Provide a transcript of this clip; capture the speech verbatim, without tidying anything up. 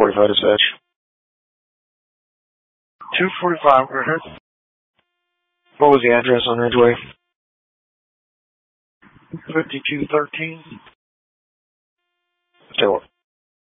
forty-five dispatch. two forty-five, go ahead. What was the address on Ridgeway? fifty-two thirteen. Tell what.